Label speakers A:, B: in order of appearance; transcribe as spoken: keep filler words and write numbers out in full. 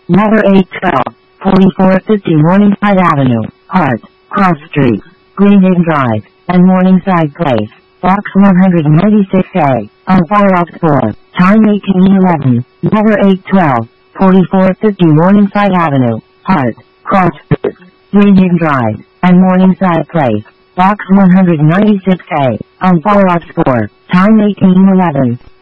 A: Number eight twelve, forty-four fifty Morningside Avenue, Hart, Cross Street, Greenhaven Drive, and Morningside Place, Box one ninety-six A, on file for, time eighteen eleven, number eight twelve, forty-four fifty Morningside Avenue, Hart, Cross Street, Greenhaven Drive, and Morningside Place, Box one ninety-six A, on file for, time eighteen eleven.